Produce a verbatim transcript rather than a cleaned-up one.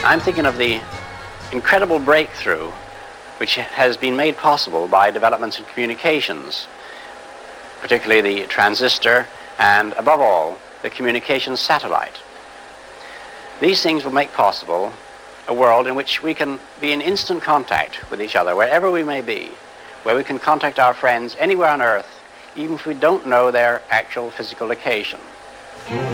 I'm thinking of the incredible breakthrough which has been made possible by developments in communications, particularly the transistor and, above all, the communications satellite. These things will make possible a world in which we can be in instant contact with each other, wherever we may be, where we can contact our friends anywhere on Earth, even if we don't know their actual physical location.